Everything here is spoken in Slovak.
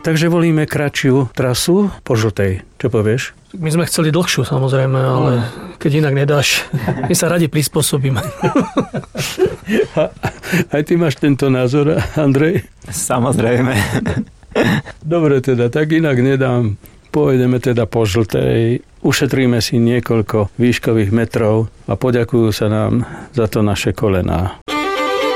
Takže volíme kratšiu trasu po žltej. Čo povieš? My sme chceli dlhšiu, samozrejme, ale keď inak nedáš, my sa radi prispôsobíme. Aj ty máš tento názor, Andrej? Samozrejme. Dobre teda, tak inak nedám. Pôjdeme teda po žltej, ušetríme si niekoľko výškových metrov a poďakujú sa nám za to naše kolená.